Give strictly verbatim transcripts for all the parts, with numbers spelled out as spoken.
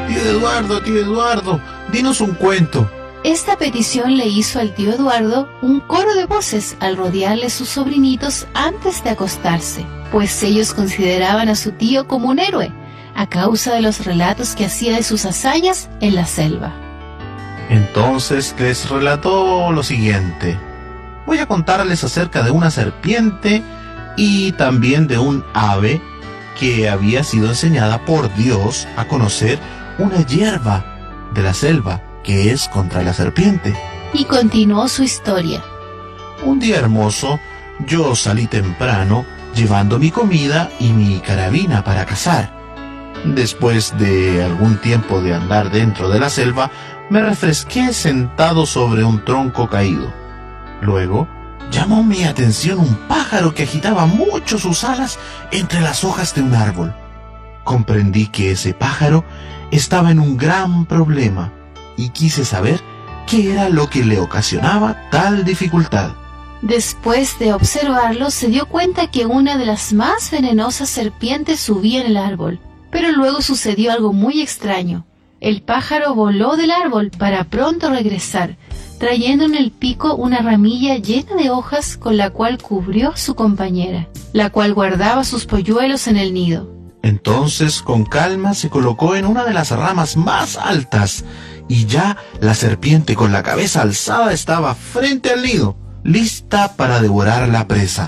Tío Eduardo, tío Eduardo, dinos un cuento. Esta petición le hizo al tío Eduardo un coro de voces al rodearle sus sobrinitos antes de acostarse, pues ellos consideraban a su tío como un héroe, a causa de los relatos que hacía de sus hazañas en la selva. Entonces les relató lo siguiente. Voy a contarles acerca de una serpiente y también de un ave que había sido enseñada por Dios a conocer una hierba de la selva que es contra la serpiente. Y continuó su historia. Un día hermoso, yo salí temprano llevando mi comida y mi carabina para cazar. Después de algún tiempo de andar dentro de la selva, me refresqué sentado sobre un tronco caído. Luego, llamó mi atención un pájaro que agitaba mucho sus alas entre las hojas de un árbol. Comprendí que ese pájaro estaba en un gran problema y quise saber qué era lo que le ocasionaba tal dificultad. Después de observarlo, se dio cuenta que una de las más venenosas serpientes subía en el árbol. Pero luego sucedió algo muy extraño. El pájaro voló del árbol para pronto regresar, trayendo en el pico una ramilla llena de hojas con la cual cubrió a su compañera, la cual guardaba sus polluelos en el nido. Entonces, con calma, se colocó en una de las ramas más altas, y ya la serpiente con la cabeza alzada estaba frente al nido, lista para devorar la presa.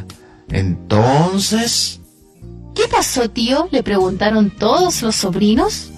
Entonces... ¿Qué pasó, tío?, le preguntaron todos los sobrinos.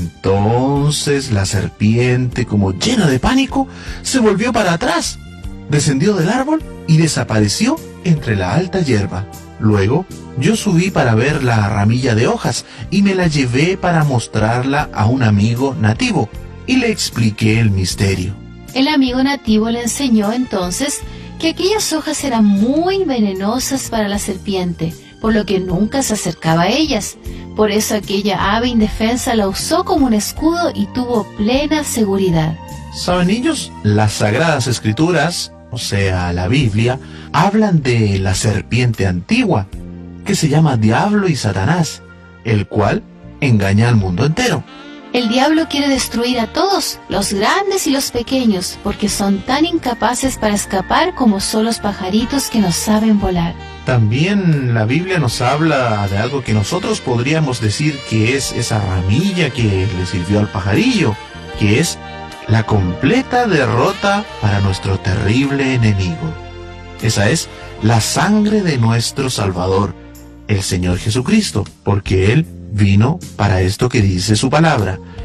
Entonces la serpiente, como llena de pánico, se volvió para atrás, descendió del árbol y desapareció entre la alta hierba. Luego, yo subí para ver la ramilla de hojas y me la llevé para mostrarla a un amigo nativo y le expliqué el misterio. El amigo nativo le enseñó entonces que aquellas hojas eran muy venenosas para la serpiente, por lo que nunca se acercaba a ellas. Por eso aquella ave indefensa la usó como un escudo y tuvo plena seguridad. ¿Saben, niños? Las Sagradas Escrituras, o sea, la Biblia, hablan de la serpiente antigua, que se llama Diablo y Satanás, el cual engaña al mundo entero. El diablo quiere destruir a todos, los grandes y los pequeños, porque son tan incapaces para escapar como son los pajaritos que no saben volar. También la Biblia nos habla de algo que nosotros podríamos decir que es esa ramilla que le sirvió al pajarillo, que es la completa derrota para nuestro terrible enemigo. Esa es la sangre de nuestro Salvador, el Señor Jesucristo, porque Él vino para esto que dice su palabra.